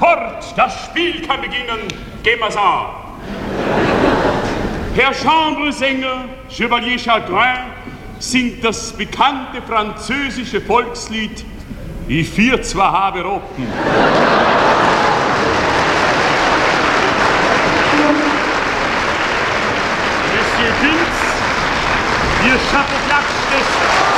Fort, das Spiel kann beginnen. Gehen wir's an. Herr Chambresänger, Chevalier Chagrin, singt das bekannte französische Volkslied Ich vier zwar habe Rotten. Monsieur Dins, Ihr Chapeau-Klatsch ist